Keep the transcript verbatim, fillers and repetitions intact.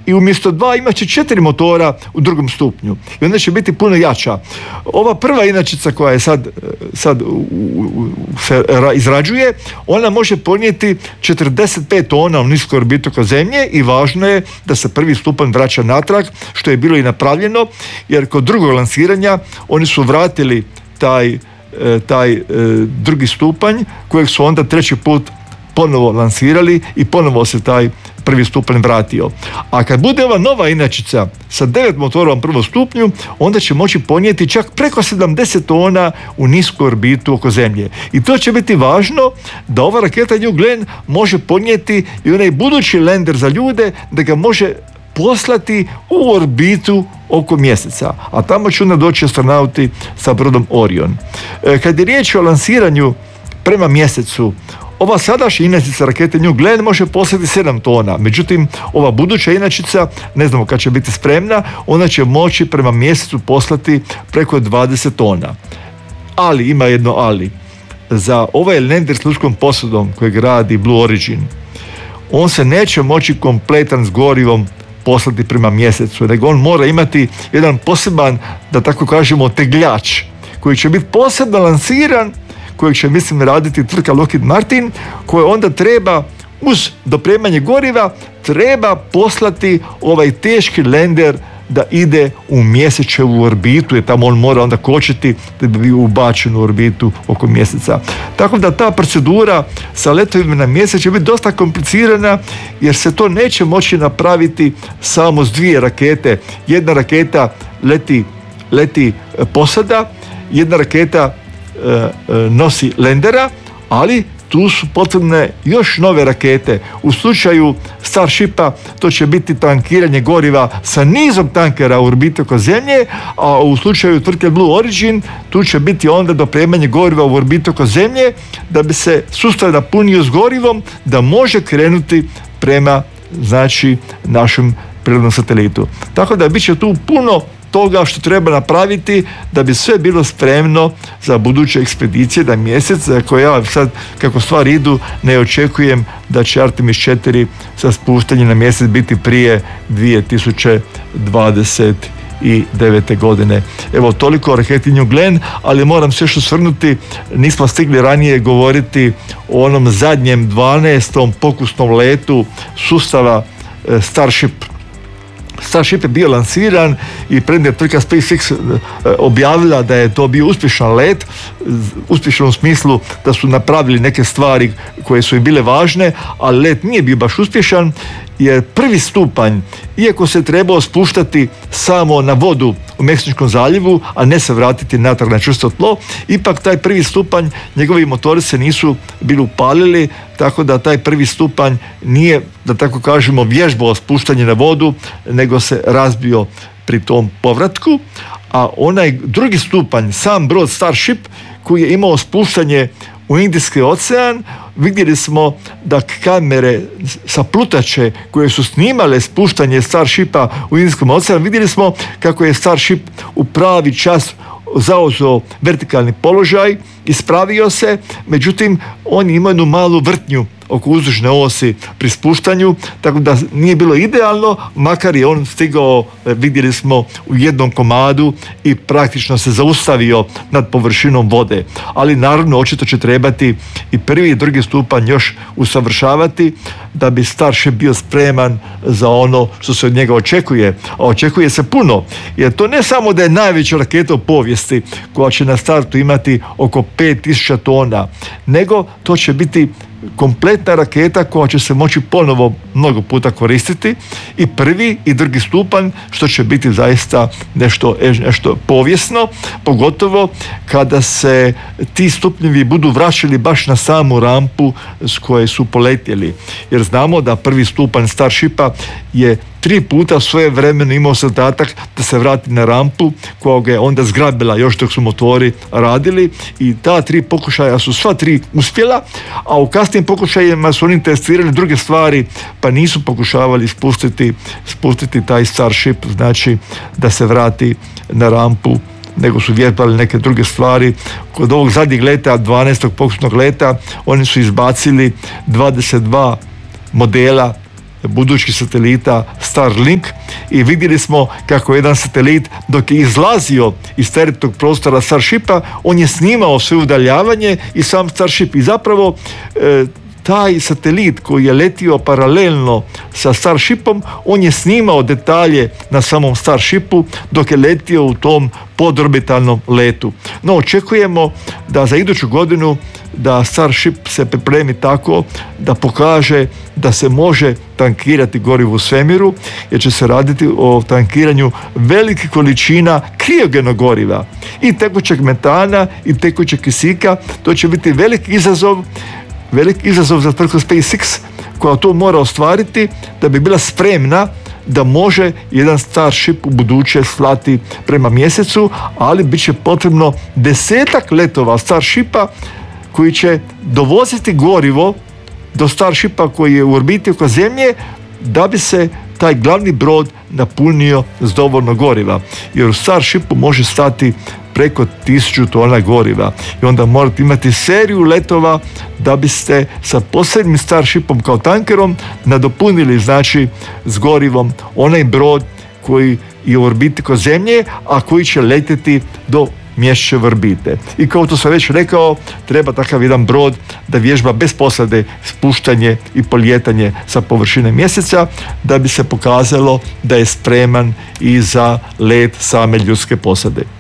i umjesto dva imat će četiri motora u drugom stupnju i onda će biti puno jača. Ova prva inačica koja je sad, sad u, u, se izrađuje, ona može podnijeti četrdeset pet tona u niskoj orbitu oko Zemlje i važno je da se prvi stupanj vraća natrag, što je bilo i napravljeno, jer kod drugog lansiranja oni su vratili taj, taj drugi stupanj kojeg su onda treći put ponovo lansirali i ponovo se taj prvi stupanj vratio. A kad bude ova nova inačica sa devet motora u prvom stupnju, onda će moći ponijeti čak preko sedamdeset tona u nisku orbitu oko Zemlje. I to će biti važno da ova raketa New Glenn može ponijeti i onaj budući lander za ljude, da ga može poslati u orbitu oko mjeseca, a tamo će onda doći astronauti sa brodom Orion. E, kad je riječ o lansiranju prema mjesecu, ova sadašnja inačica rakete New Glenn može poslati sedam tona, međutim ova buduća inačica, ne znamo kad će biti spremna, ona će moći prema mjesecu poslati preko dvadeset tona. Ali, ima jedno ali, za ovaj lander s lučkom posudom kojeg radi Blue Origin, on se neće moći kompletan s gorivom poslati prema mjesecu, nego on mora imati jedan poseban, da tako kažemo, tegljač, koji će biti posebno lansiran, kojeg će, mislim, raditi tvrtka Lockheed Martin, koje onda treba, uz dopremanje goriva, treba poslati ovaj teški lander da ide u mjesečevu orbitu, jer tamo on mora onda kočiti da bi bio ubačen u orbitu oko mjeseca. Tako da ta procedura sa letovima na mjesec će biti dosta komplicirana, jer se to neće moći napraviti samo s dvije rakete. Jedna raketa leti, leti posada, jedna raketa e, e, nosi landera, ali tu su potrebne još nove rakete. U slučaju Starshipa to će biti tankiranje goriva sa nizom tankera u orbitu oko Zemlje, a u slučaju tvrtke Blue Origin tu će biti onda dopremanje goriva u orbitu oko Zemlje da bi se sustav napunio s gorivom da može krenuti prema, znači, našem prirodnom satelitu. Tako da bit će tu puno toga što treba napraviti da bi sve bilo spremno za buduće ekspedicije na mjesec, za koje ja sad, kako stvari idu, ne očekujem da će Artemis četiri sa spuštanjem na mjesec biti prije dvije tisuće dvadeset devete godine. Evo, toliko o raketi New Glenn, ali moram se još osvrnuti, nismo stigli ranije govoriti o onom zadnjem dvanaestom pokusnom letu sustava Starship. Starship je bio lansiran i prednja tvrtka SpaceX objavila da je to bio uspješan let, uspješan u smislu da su napravili neke stvari koje su im bile važne, ali let nije bio baš uspješan, jer prvi stupanj, iako se trebao spuštati samo na vodu u Meksičkom zaljevu, a ne se vratiti natrag na čvrsto tlo, ipak taj prvi stupanj, njegovi motori se nisu bili upalili, tako da taj prvi stupanj nije, da tako kažemo, vježbao spuštanje na vodu, nego se razbio pri tom povratku. A onaj drugi stupanj, sam brod Starship, koji je imao spuštanje u Indijski ocean, vidjeli smo da kamere sa plutače koje su snimale spuštanje Starshipa u Indijskom oceanu, vidjeli smo kako je Starship u pravi čas zauzeo vertikalni položaj, ispravio se, međutim on ima jednu malu vrtnju oko uzdužne osi pri spuštanju, tako da nije bilo idealno, makar je on stigao, vidjeli smo, u jednom komadu i praktično se zaustavio nad površinom vode. Ali naravno očito će trebati i prvi i drugi stupanj još usavršavati da bi Starship bio spreman za ono što se od njega očekuje. A očekuje se puno, jer to ne samo da je najveća raketa u povijesti koja će na startu imati oko pet tisuća tona, nego to će biti kompletna raketa koja će se moći ponovo mnogo puta koristiti, i prvi i drugi stupanj, što će biti zaista nešto, nešto povijesno, pogotovo kada se ti stupnjevi budu vraćali baš na samu rampu s koje su poletjeli. Jer znamo da prvi stupanj Starshipa je tri puta svoje vremeno imao zadatak da se vrati na rampu koja ga je onda zgrabila još dok su motori radili, i ta tri pokušaja su sva tri uspjela, a u kasnijim pokušajima su oni testirali druge stvari pa nisu pokušavali spustiti, spustiti taj Starship, znači da se vrati na rampu, nego su vježbali neke druge stvari. Kod ovog zadnjeg leta, dvanaestog pokusnog leta, oni su izbacili dvadeset dva modela budućih satelita Starlink i vidjeli smo kako jedan satelit dok je izlazio iz teretnog prostora Starshipa, on je snimao sve udaljavanje i sam Starship i zapravo e, taj satelit koji je letio paralelno sa Starshipom, on je snimao detalje na samom Starshipu dok je letio u tom podorbitalnom letu. No, očekujemo da za iduću godinu da Starship se pripremi tako da pokaže da se može tankirati gorivo u svemiru, jer će se raditi o tankiranju velikih količina kriogenog goriva i tekućeg metana i tekućeg kisika. To će biti velik izazov velik izazov za tvrtku SpaceX koja to mora ostvariti da bi bila spremna da može jedan Starship u buduće slati prema mjesecu, ali bit će potrebno desetak letova Starshipa koji će dovoziti gorivo do Starshipa koji je u orbiti oko Zemlje da bi se taj glavni brod napunio s dovoljno goriva. Jer u Starshipu može stati preko tisuću tona goriva i onda morate imati seriju letova da biste sa posebnim Starshipom kao tankerom nadopunili, znači, s gorivom onaj brod koji je u orbiti kod Zemlje, a koji će letjeti do mjesečeve orbite. I kao to sam već rekao, treba takav jedan brod da vježba bez posade spuštanje i polijetanje sa površine mjeseca da bi se pokazalo da je spreman i za let same ljudske posade.